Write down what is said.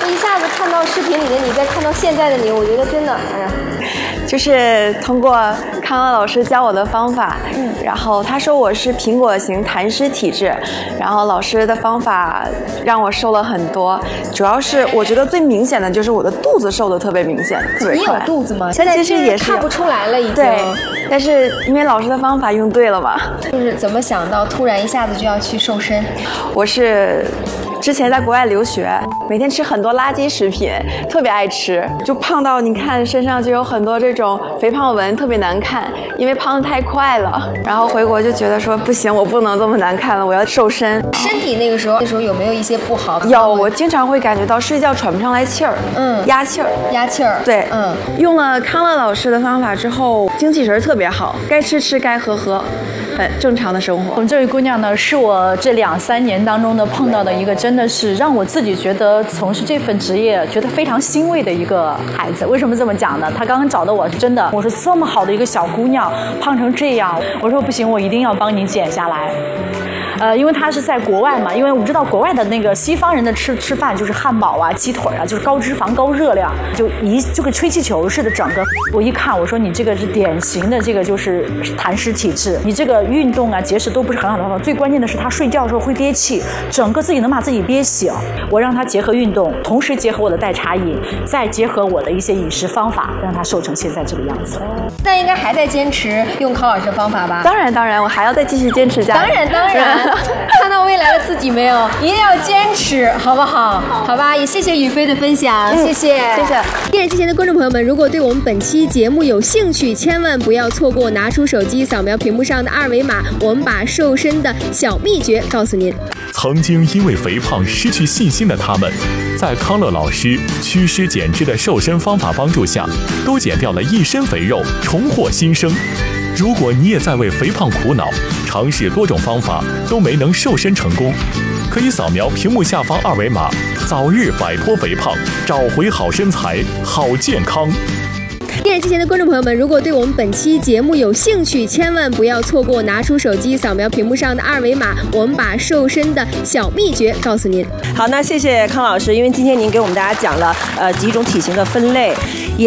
就一下子看到视频里的你，再看到现在的你，我觉得真的，哎呀， 就是通过康乐老师教我的方法，然后他说我是苹果型痰湿体质，然后老师的方法让我瘦了很多，主要是我觉得最明显的就是我的肚子瘦的特别明显，特别快。 你有肚子吗？ 现在其实也是看不出来了，已经。 对，但是因为老师的方法用对了嘛。 就是怎么想到突然一下子就要去瘦身？ 我是之前在国外留学，每天吃很多垃圾食品，特别爱吃，就胖到你看身上就有很多这种肥胖纹，特别难看，因为胖得太快了。然后回国就觉得说不行，我不能这么难看了，我要瘦身。 身体那时候有没有一些不好的？ 有，我经常会感觉到睡觉喘不上来气儿，压气儿， 压气儿。 对，用了康乐老师的方法之后，精气神特别好，该吃吃，该喝喝。很正常的生活。 我们这位姑娘呢，是我这2、3年当中的碰到的一个，真的是让我自己觉得从事这份职业觉得非常欣慰的一个孩子。为什么这么讲呢？她刚刚找的我是真的，我说这么好的一个小姑娘胖成这样，我说不行，我一定要帮你减下来。因为他是在国外嘛，因为我们知道国外的那个西方人的吃饭就是汉堡啊、鸡腿啊，就是高脂肪、高热量，就跟吹气球似的。整个我一看，我说你这个是典型的这个就是痰湿体质，你这个运动啊、节食都不是很好的方法。最关键的是他睡觉的时候会憋气，整个自己能把自己憋醒。我让他结合运动，同时结合我的代茶饮，再结合我的一些饮食方法，让他瘦成现在这个样子。 那应该还在坚持用康老师的方法吧？ 当然，我还要再继续坚持下来。 当然。看到未来的自己没有？一定要坚持，好不好？好吧，也谢谢雨飞的分享，谢谢。电视机前的观众朋友们，如果对我们本期节目有兴趣，千万不要错过，拿出手机扫描屏幕上的2维码，我们把瘦身的小秘诀告诉您。 曾经因为肥胖失去信心的他们，在康乐老师祛湿减脂的瘦身方法帮助下，都减掉了一身肥肉，重获新生。如果你也在为肥胖苦恼，尝试多种方法都没能瘦身成功，可以扫描屏幕下方2维码，早日摆脱肥胖，找回好身材、好健康。 电视机前的观众朋友们，如果对我们本期节目有兴趣，千万不要错过，拿出手机扫描屏幕上的2维码，我们把瘦身的小秘诀告诉您。 好，那谢谢康老师，因为今天您给我们大家讲了几种体型的分类。